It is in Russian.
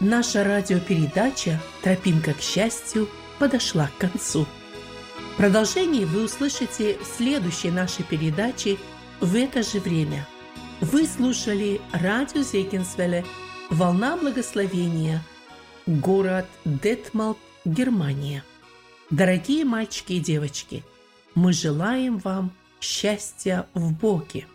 Наша радиопередача «Тропинка к счастью» подошла к концу. Продолжение вы услышите в следующей нашей передаче в это же время. Вы слушали радио Зегенсвелле «Волна благословения», город Детмолд, Германия. Дорогие мальчики и девочки, мы желаем вам счастья в Боге.